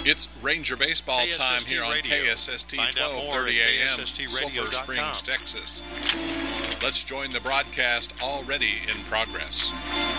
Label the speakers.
Speaker 1: It's Ranger Baseball time here on
Speaker 2: Radio.
Speaker 1: KSST
Speaker 2: Find out more
Speaker 1: 1230
Speaker 2: at
Speaker 1: AM,
Speaker 2: KSSTradio.com.
Speaker 1: Sulphur Springs, Texas. Let's join the broadcast already in progress.